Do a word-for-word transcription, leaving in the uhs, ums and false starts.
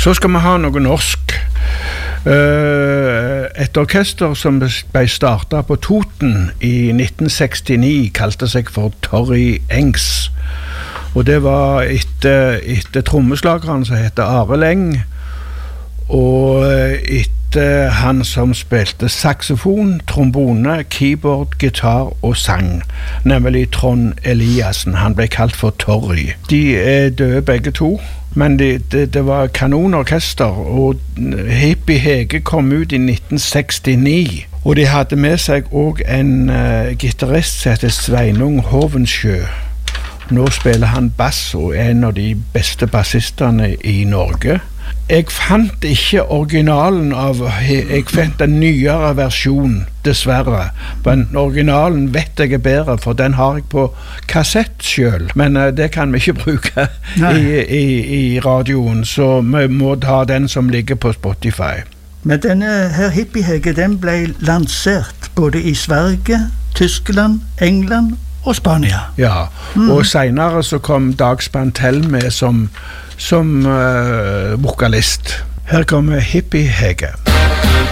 Så skal vi ha noe norsk. Uh, et orkester som ble startet på Toten i nitten sekstini kalte seg for Torry Engs. Og det var etter, etter trommeslageren som heter Arild Eng, og etter han som spilte saxofon, trombone, keyboard, gitar og sang, nemlig Trond Eliassen. Han ble kalt for Torry. De er døde begge to, men det, det, det var kanonorkester, og Hippie Hege kom ut i nitten sekstini. Og de hadde med seg også en uh, gitarist som heter Sveinung Hovensjø. Nå spiller han bass og er en av de beste bassisterne i Norge. Jeg fant ikke originalen av, jeg fant en nyere versjon, dessverre. Men originalen vet jeg er bedre, for den har jeg på kassett selv. Men uh, det kan vi ikke bruke i, i, i radioen, så vi må ta den som ligger på Spotify. Men denne her Hippie Hege, den ble lansert både i Sverige, Tyskland, England og Spania. Ja, mm. og senere så kom Dag Spantell med som, som uh, vokalist. Her kommer Hippie Hege.